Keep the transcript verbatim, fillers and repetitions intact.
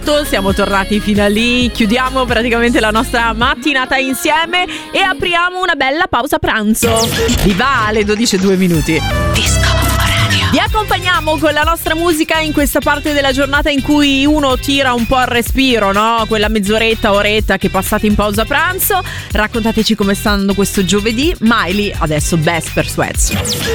Siamo tornati fino a lì, chiudiamo praticamente la nostra mattinata insieme e apriamo una bella pausa pranzo. Vi va alle dodici e due minuti. Disco Radio. Vi accompagniamo con la nostra musica in questa parte della giornata in cui uno tira un po' al respiro, no? Quella mezz'oretta, oretta che passate in pausa pranzo. Raccontateci come sta andando questo giovedì. Miley, adesso Best per Sweats.